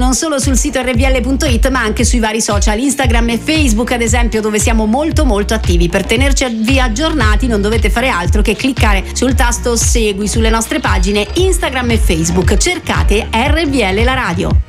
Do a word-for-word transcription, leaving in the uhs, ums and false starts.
non solo sul sito erre vu elle punto it ma anche sui vari social, Instagram e Facebook ad esempio, dove siamo molto molto attivi. Per tenerci aggiornati non dovete fare altro che cliccare sul tasto segui sulle nostre pagine Instagram e Facebook, cercate erre vu elle la radio.